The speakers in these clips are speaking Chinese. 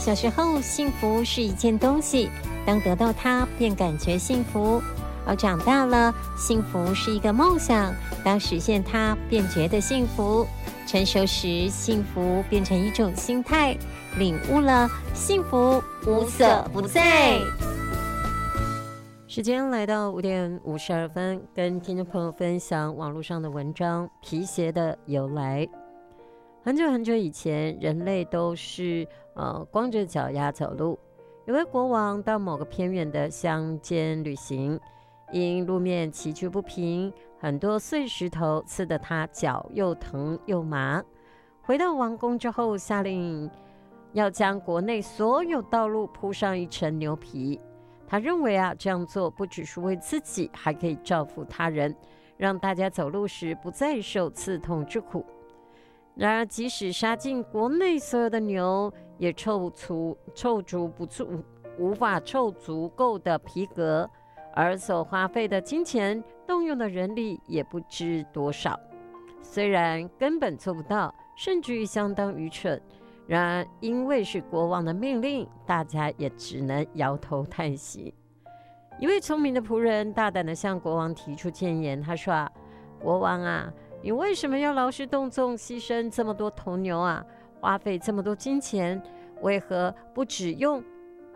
小时候，幸福是一件东西，当得到它便感觉幸福；而长大了，幸福是一个梦想，当实现它便觉得幸福。成熟时，幸福变成一种心态，领悟了，幸福无所不在。时间来到5点52分，跟听众朋友分享网络上的文章《皮鞋的由来》。很久很久以前，人类都是光着脚丫走路。有位国王到某个偏远的乡间旅行，因路面崎岖不平，很多碎石头刺得他脚又疼又麻。回到王宫之后，下令要将国内所有道路铺上一层牛皮。他认为这样做不只是为自己，还可以照顾他人，让大家走路时不再受刺痛之苦。然而，即使杀尽国内所有的牛，也凑足不住，无法凑足够的皮革，而所花费的金钱、动用的人力也不知多少。虽然根本做不到，甚至于相当愚蠢，然而因为是国王的命令，大家也只能摇头叹息。一位聪明的仆人大胆地向国王提出谏言，他说国王你为什么要劳师动众，牺牲这么多头牛花费这么多金钱？为何不只用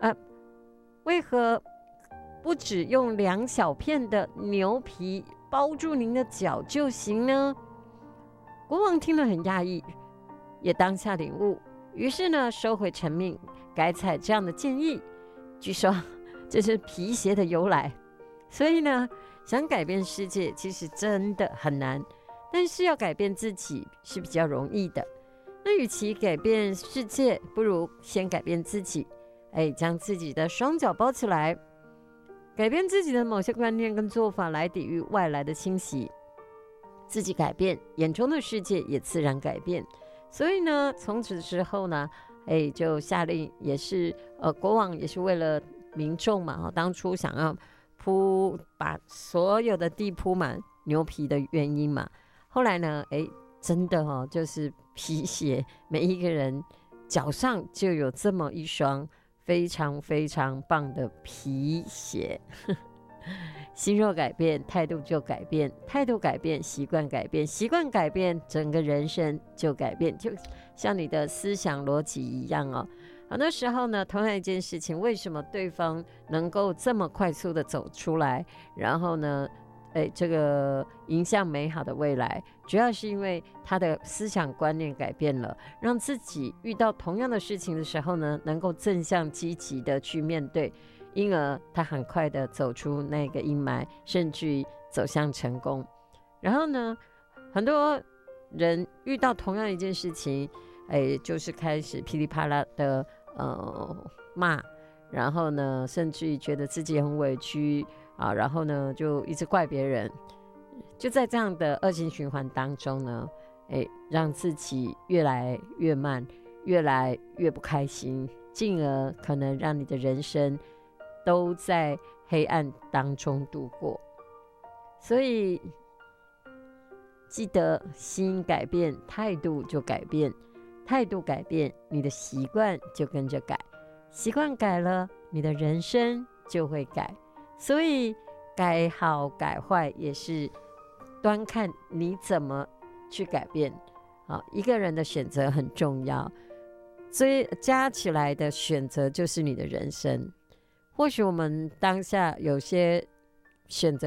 2小片的牛皮包住您的脚就行呢？国王听了很讶异，也当下领悟，于是呢收回成命，改采这样的建议。据说这是皮鞋的由来。所以呢，想改变世界其实真的很难，但是要改变自己是比较容易的。那与其改变世界，不如先改变自己。将自己的双脚包起来，改变自己的某些观念跟做法，来抵御外来的侵袭。自己改变，眼中的世界也自然改变。所以呢，从此之后呢，就下令，也是国王也是为了民众嘛，当初想要把所有的地铺满牛皮的原因嘛。后来呢，真的就是皮鞋，每一个人脚上就有这么一双非常非常棒的皮鞋。心若改变，态度就改变，态度改变，习惯改变，习惯改变，整个人生就改变，就像你的思想逻辑一样很多时候呢，同样一件事情，为什么对方能够这么快速的走出来，然后呢这个迎向美好的未来，主要是因为他的思想观念改变了，让自己遇到同样的事情的时候呢，能够正向积极的去面对，因而他很快的走出那个阴霾，甚至于走向成功。然后呢，很多人遇到同样一件事情，就是开始噼里啪啦的骂，然后呢，甚至于觉得自己很委屈然后呢，就一直怪别人，就在这样的恶性循环当中呢，让自己越来越慢，越来越不开心，进而可能让你的人生都在黑暗当中度过。所以记得，心改变，态度就改变，态度改变，你的习惯就跟着改，习惯改了，你的人生就会改。所以改好改坏也是端看你怎么去改变。一个人的选择很重要，所以加起来的选择就是你的人生。或许我们当下有些选择